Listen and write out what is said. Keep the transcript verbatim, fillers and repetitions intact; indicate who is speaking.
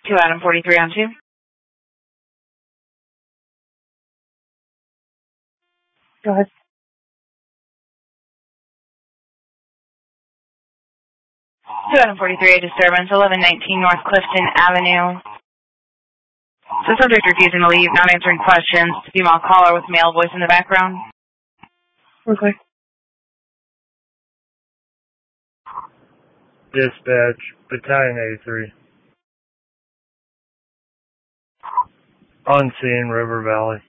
Speaker 1: two Adam forty-three on two.
Speaker 2: Go ahead.
Speaker 1: two Adam forty-three, a disturbance, eleven nineteen North Clifton Avenue. So subject refusing to leave, not answering questions. Female caller with male voice in the background.
Speaker 2: Okay.
Speaker 3: Dispatch, Battalion eighty-three. On scene, River Valley.